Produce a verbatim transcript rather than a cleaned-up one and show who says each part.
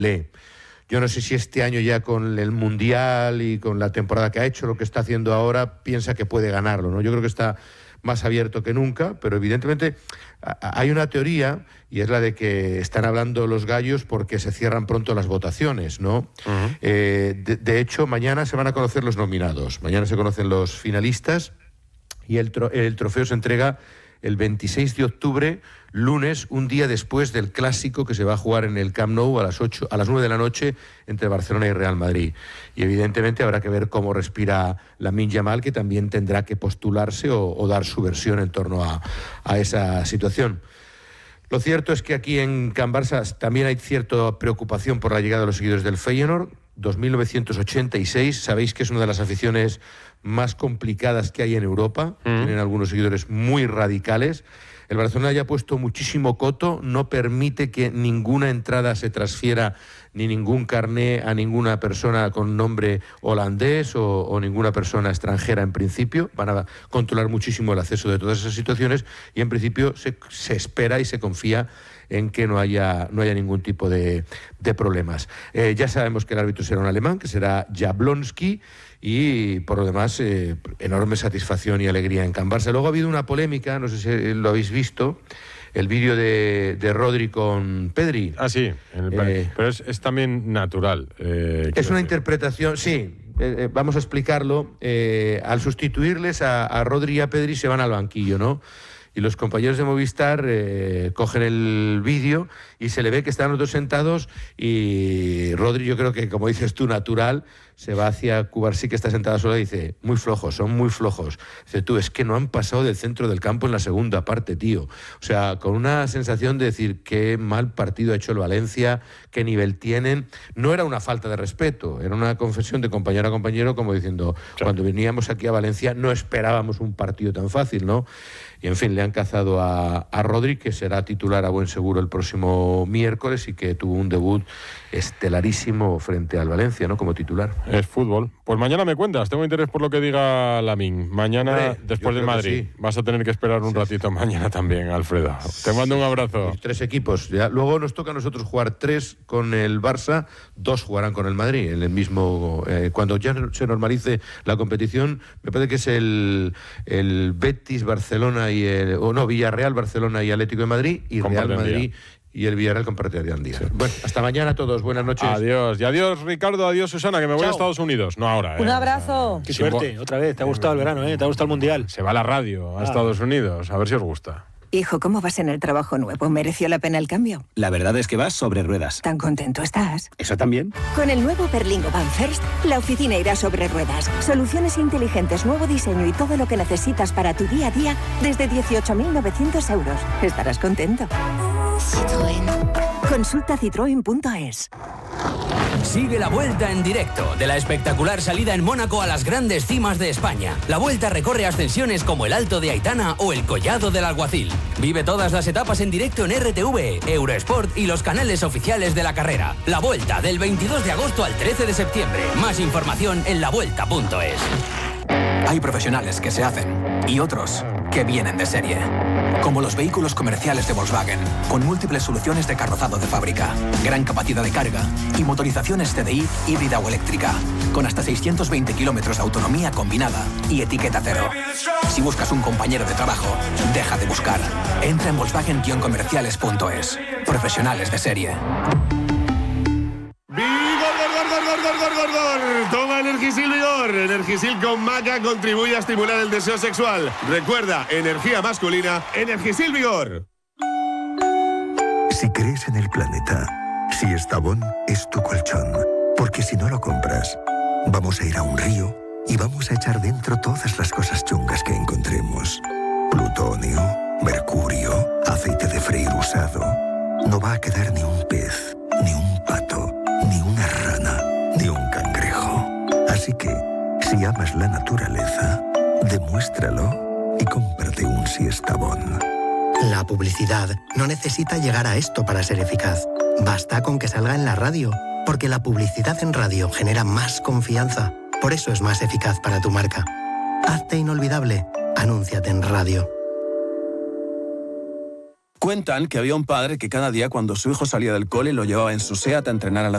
Speaker 1: Yo no sé si este año ya con el Mundial y con la temporada que ha hecho, lo que está haciendo ahora, piensa que puede ganarlo, ¿no? Yo creo que está más abierto que nunca, pero evidentemente hay una teoría, y es la de que están hablando los gallos porque se cierran pronto las votaciones, ¿no? Uh-huh. Eh, de, de hecho, mañana se van a conocer los nominados, mañana se conocen los finalistas y el, tro- el trofeo se entrega el veintiséis de octubre, lunes, un día después del clásico que se va a jugar en el Camp Nou a las ocho, a las nueve de la noche entre Barcelona y Real Madrid. Y evidentemente habrá que ver cómo respira Lamine Yamal, que también tendrá que postularse o, o dar su versión en torno a, a esa situación. Lo cierto es que aquí en Can Barça también hay cierta preocupación por la llegada de los seguidores del Feyenoord. dos mil novecientos ochenta y seis, sabéis que es una de las aficiones más complicadas que hay en Europa, mm. tienen algunos seguidores muy radicales. El Barcelona ya ha puesto muchísimo coto, no permite que ninguna entrada se transfiera ni ningún carné a ninguna persona con nombre holandés o, o ninguna persona extranjera en principio. Van a controlar muchísimo el acceso de todas esas situaciones y en principio se, se espera y se confía en que no haya, no haya ningún tipo de, de problemas. Eh, ya sabemos que el árbitro será un alemán, que será Jablonski, y por lo demás, eh, enorme satisfacción y alegría en Can Barça. Luego ha habido una polémica, no sé si lo habéis visto, el vídeo de, de Rodri con Pedri.
Speaker 2: Ah, sí, en el eh, pero es, es también natural. Eh,
Speaker 1: es una decir. interpretación, sí, eh, eh, vamos a explicarlo. Eh, al sustituirles a, a Rodri y a Pedri se van al banquillo, ¿no? Y los compañeros de Movistar eh, cogen el vídeo y se le ve que están los dos sentados y Rodri, yo creo que, como dices tú, natural, se va hacia Cubarsí, que está sentada sola, y dice, muy flojos, son muy flojos. Dice, tú, es que no han pasado del centro del campo en la segunda parte, tío. O sea, con una sensación de decir, qué mal partido ha hecho el Valencia, qué nivel tienen. No era una falta de respeto, era una confesión de compañero a compañero, como diciendo, sí. Cuando veníamos aquí a Valencia no esperábamos un partido tan fácil, ¿no? Y en fin, le han cazado a, a Rodri, que será titular a buen seguro el próximo miércoles y que tuvo un debut estelarísimo frente al Valencia, ¿no? Como titular.
Speaker 2: Es fútbol. Pues mañana me cuentas, tengo interés por lo que diga Lamine. Mañana, Hombre, después del Madrid, sí. Vas a tener que esperar un sí, ratito sí. mañana también, Alfredo. Te mando un abrazo.
Speaker 1: Tres equipos. Ya. Luego nos toca a nosotros jugar tres con el Barça, dos jugarán con el Madrid. En el mismo, eh, cuando ya se normalice la competición, me parece que es el, el Betis, Barcelona y el, o no, Villarreal, Barcelona y Atlético de Madrid, y Real Madrid y el Villarreal compartirían día. Sí. Bueno, hasta mañana a todos, buenas noches.
Speaker 2: Adiós, y adiós Ricardo, adiós Susana, que me voy Chao. a Estados Unidos. No ahora, ¿eh?
Speaker 3: Un abrazo.
Speaker 4: Qué suerte, otra vez, te ha gustado el verano, ¿eh? Te ha gustado el Mundial.
Speaker 2: Se va la radio a ah. Estados Unidos, a ver si os gusta.
Speaker 5: Hijo, ¿cómo vas en el trabajo nuevo? ¿Mereció la pena el cambio?
Speaker 6: La verdad es que vas sobre ruedas.
Speaker 5: ¿Tan contento estás?
Speaker 6: ¿Eso también?
Speaker 5: Con el nuevo Berlingo Van First, la oficina irá sobre ruedas. Soluciones inteligentes, nuevo diseño y todo lo que necesitas para tu día a día desde dieciocho mil novecientos euros. Estarás contento. Citroën. Consulta citroen punto es.
Speaker 7: Sigue la Vuelta en directo de la espectacular salida en Mónaco a las grandes cimas de España. La Vuelta recorre ascensiones como el Alto de Aitana o el Collado del Alguacil. Vive todas las etapas en directo en R T V, Eurosport y los canales oficiales de la carrera. La Vuelta del veintidós de agosto al trece de septiembre. Más información en la vuelta punto es.
Speaker 8: Hay profesionales que se hacen y otros que vienen de serie. Como los vehículos comerciales de Volkswagen, con múltiples soluciones de carrozado de fábrica, gran capacidad de carga y motorizaciones C D I híbrida o eléctrica, con hasta seiscientos veinte kilómetros de autonomía combinada y etiqueta cero. Si buscas un compañero de trabajo, deja de buscar. Entra en Volkswagen comerciales punto es. Profesionales de serie.
Speaker 9: ¡Gor, gor, gor, gor! Toma Energisil Vigor. Energisil con maca contribuye a estimular el deseo sexual. Recuerda, energía masculina, Energisil Vigor.
Speaker 10: Si crees en el planeta, si Estavón es tu colchón. Porque si no lo compras, vamos a ir a un río y vamos a echar dentro todas las cosas chungas que encontremos. Plutonio, mercurio, aceite de freír usado. No va a quedar ni un pez, ni un pato, ni una rana, ni un cangrejo. Así que, si amas la naturaleza, demuéstralo y cómprate un Siestabón.
Speaker 11: La publicidad no necesita llegar a esto para ser eficaz. Basta con que salga en la radio, porque la publicidad en radio genera más confianza. Por eso es más eficaz para tu marca. Hazte inolvidable. Anúnciate en radio.
Speaker 12: Cuentan que había un padre que cada día cuando su hijo salía del cole lo llevaba en su SEAT a entrenar a la